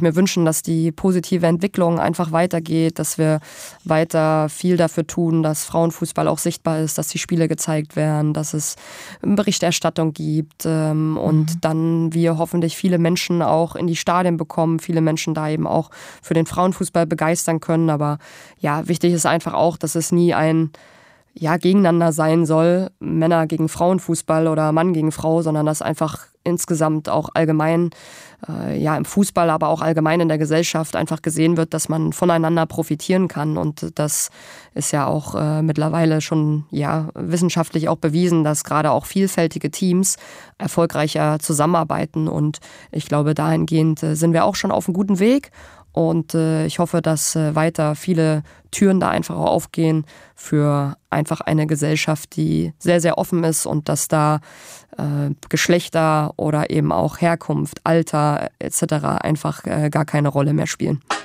mir wünschen, dass die positive Entwicklung einfach weitergeht, dass wir weiter viel dafür tun, dass Frauenfußball auch sichtbar ist, dass die Spiele gezeigt werden, dass es Berichterstattung gibt und dann wir hoffentlich viele Menschen auch in die Stadien bekommen, viele Menschen da eben auch für den Frauenfußball begeistern können. Aber ja, wichtig ist einfach auch, dass es nie ein gegeneinander sein soll, Männer gegen Frauenfußball oder Mann gegen Frau, sondern dass einfach insgesamt auch allgemein, im Fußball, aber auch allgemein in der Gesellschaft einfach gesehen wird, dass man voneinander profitieren kann. Und das ist ja auch mittlerweile schon wissenschaftlich auch bewiesen, dass gerade auch vielfältige Teams erfolgreicher zusammenarbeiten. Und ich glaube, dahingehend sind wir auch schon auf einem guten Weg. Und ich hoffe, dass weiter viele Türen da einfach auch aufgehen für einfach eine Gesellschaft, die sehr, sehr offen ist und dass da Geschlechter oder eben auch Herkunft, Alter etc. einfach gar keine Rolle mehr spielen.